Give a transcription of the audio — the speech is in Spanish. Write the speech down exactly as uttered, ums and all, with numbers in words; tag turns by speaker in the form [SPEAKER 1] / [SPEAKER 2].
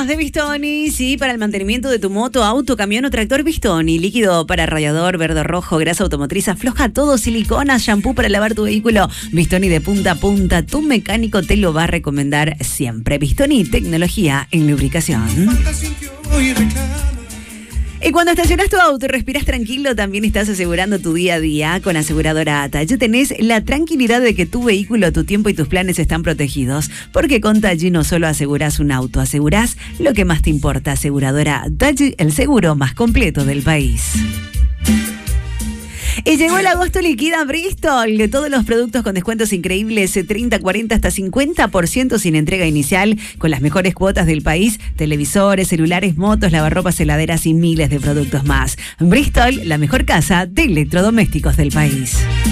[SPEAKER 1] Hablamos de Bistoni, sí, para el mantenimiento de tu moto, auto, camión o tractor. Bistoni, líquido para radiador, verde rojo, grasa automotriz, afloja todo, silicona, shampoo para lavar tu vehículo. Bistoni de punta a punta, tu mecánico te lo va a recomendar siempre. Bistoni, tecnología en lubricación. Y cuando estacionas tu auto y respiras tranquilo, también estás asegurando tu día a día con Aseguradora ATA. Ya tenés la tranquilidad de que tu vehículo, tu tiempo y tus planes están protegidos. Porque con Talli no solo asegurás un auto, asegurás lo que más te importa. Aseguradora Talli, el seguro más completo del país. Y llegó el agosto liquida Bristol, de todos los productos con descuentos increíbles, treinta, cuarenta, hasta cincuenta por ciento sin entrega inicial, con las mejores cuotas del país, televisores, celulares, motos, lavarropas, heladeras y miles de productos más. Bristol, la mejor casa de electrodomésticos del país.